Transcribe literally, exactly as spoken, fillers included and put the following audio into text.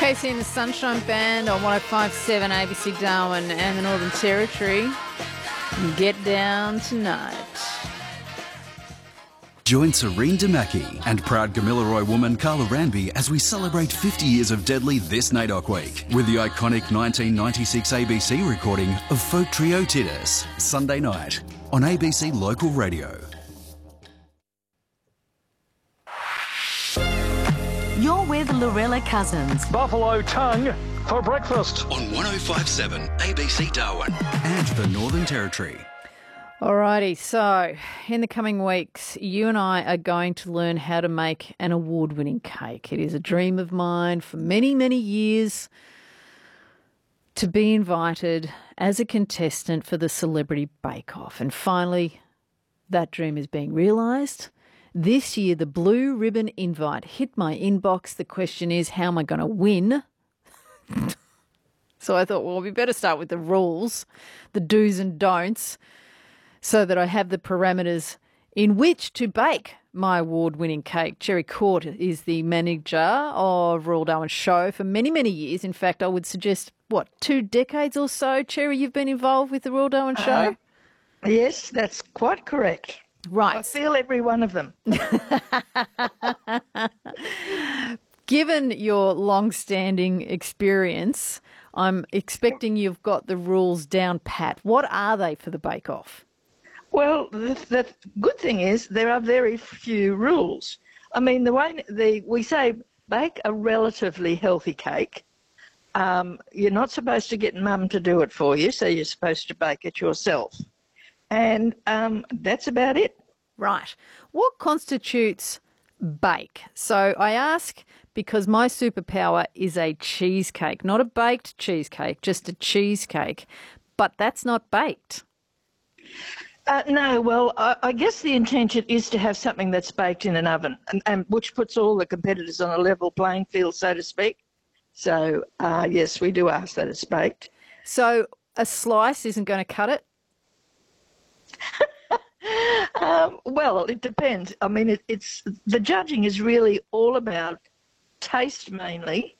Casey and the Sunshine Band on one oh five point seven A B C Darwin and the Northern Territory. Get down tonight. Join Serene Damaki and proud Gamilaroi woman Carla Ranby as we celebrate fifty years of Deadly this NAIDOC week with the iconic nineteen ninety-six A B C recording of folk trio Titus, Sunday night on A B C Local Radio. You're with Lorella Cousins. Buffalo tongue for breakfast. On one oh five point seven A B C Darwin and the Northern Territory. Alrighty, so in the coming weeks, you and I are going to learn how to make an award-winning cake. It is a dream of mine for many, many years to be invited as a contestant for the Celebrity Bake Off. And finally, that dream is being realised. This year, the blue ribbon invite hit my inbox. The question is, how am I going to win? So I thought, well, we better start with the rules, the do's and don'ts, so that I have the parameters in which to bake my award-winning cake. Cherry Court is the manager of Royal Darwin Show for many, many years. In fact, I would suggest, what, two decades or so, Cherry, you've been involved with the Royal Darwin Show? Uh, yes, that's quite correct. Right. I feel every one of them. Given your long-standing experience, I'm expecting you've got the rules down pat. What are they for the bake-off? Well, the, the good thing is there are very few rules. I mean, the way the we say bake a relatively healthy cake. Um, you're not supposed to get mum to do it for you, so you're supposed to bake it yourself. And um, that's about it. Right. What constitutes bake? So I ask because my superpower is a cheesecake, not a baked cheesecake, just a cheesecake. But that's not baked. Uh, no, well, I, I guess the intention is to have something that's baked in an oven, and, and which puts all the competitors on a level playing field, so to speak. So, uh, yes, we do ask that it's baked. So a slice isn't going to cut it? um, well, it depends. I mean, it, it's the judging is really all about taste mainly,